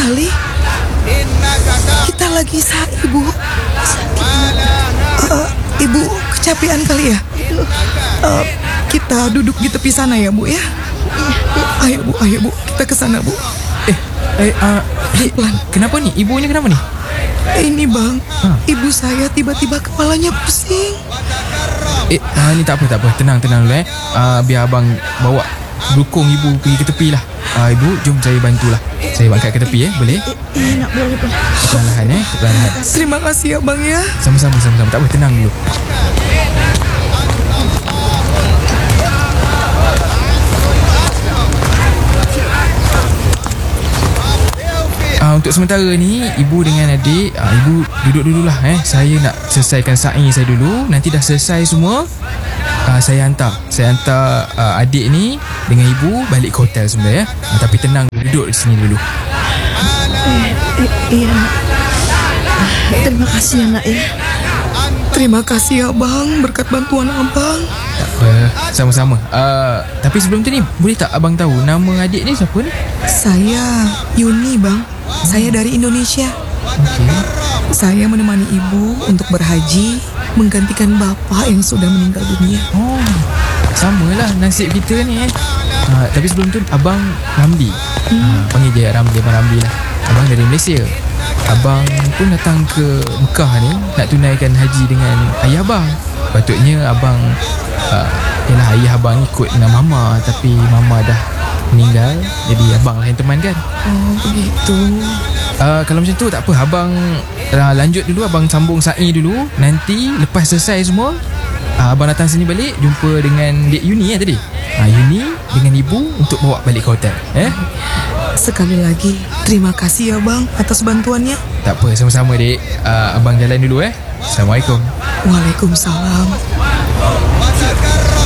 sekali. Kita lagi sakit, Bu. Ibu kecapean kali ya? Kita duduk di tepi sana ya, Bu ya. Ayo Bu, kita ke sana, Bu. Pelan. Kenapa nih? Ibunya kenapa nih? Ini Bang, ibu saya tiba-tiba kepalanya pusing. Ni tak apa. Tenang dulu biar abang bawa dukung ibu pergi ke tepi lah. Ibu, jom saya bantulah. Saya angkat ke tepi boleh? Nak boleh. Perlahan perlahan. Terima kasih ya Bang ya. Sama-sama. Tak apa, tenang dulu. Untuk sementara ni, ibu dengan adik, ibu duduk dululah. Saya nak selesaikan sa'i saya dulu. Nanti dah selesai semua, saya hantar adik ni dengan ibu balik ke hotel semula ya. Tapi tenang, duduk di sini dulu. Iya. Terima kasih ya nak ya. Terima kasih ya Bang, berkat bantuan Abang. Tak apa, sama-sama. Tapi sebelum tu ni, boleh tak abang tahu nama adik ni siapa ni? Saya Yuni Bang. Saya dari Indonesia. Okey. Saya menemani ibu untuk berhaji, menggantikan bapa yang sudah meninggal dunia. Samalah nasib kita ni tapi sebelum tu abang Ramli. Panggil je Ramli, Abang Ramli lah. Abang dari Malaysia. Abang pun datang ke Mekah ni nak tunaikan haji dengan ayah abang. Patutnya abang ayah abang ikut dengan mama, tapi mama dah meninggal, jadi abang lah yang temankan. Oh begitu. Kalau macam tu tak apa, abang lanjut dulu, abang sambung sa'i dulu. Nanti lepas selesai semua, abang datang sini balik, jumpa dengan Dek Yuni tadi. Yuni dengan ibu untuk bawa balik ke hotel. Sekali lagi terima kasih ya Bang atas bantuannya. Tak apa, sama-sama dek. Abang jalan dulu. Assalamualaikum. Waalaikumsalam.